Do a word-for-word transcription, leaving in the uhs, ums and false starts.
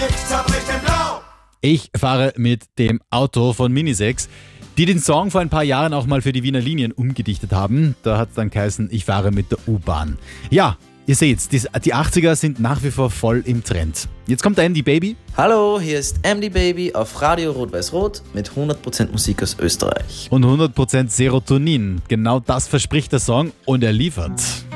Ich fahre mit dem Auto von Minisex, die den Song vor ein paar Jahren auch mal für die Wiener Linien umgedichtet haben. Da hat es dann geheißen, ich fahre mit der U-Bahn. Ja, ihr seht's, die, die achtziger sind nach wie vor voll im Trend. Jetzt kommt der M D Baby. Hallo, hier ist M D Baby auf Radio Rot-Weiß-Rot mit hundert Prozent Musik aus Österreich. Und hundert Prozent Serotonin. Genau das verspricht der Song und er liefert.